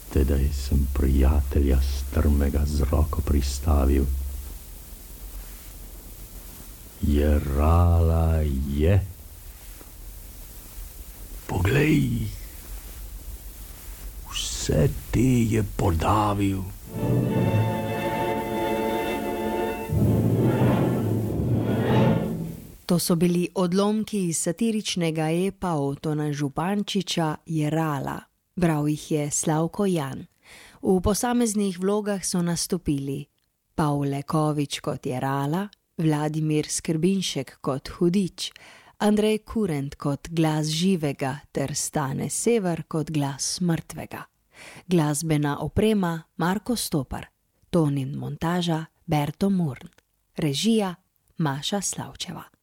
Tedaj sem prijatelja strmega z roko pristavil. Jerala je. Poglej, vse te je podavil. To so bili odlomki iz satiričnega epa Otona Župančiča Jerala. Bral jih je Slavko Jan. V posameznih vlogah so nastopili Pavle Kovič kot Jerala, Vladimir Skrbinšek kot Hudič, Andrej Kurent kot glas živega ter Stane Sever kot glas mrtvega. Glasbena oprema Marko Stopar, ton in montaža Berto Murn, režija Maša Slavčeva.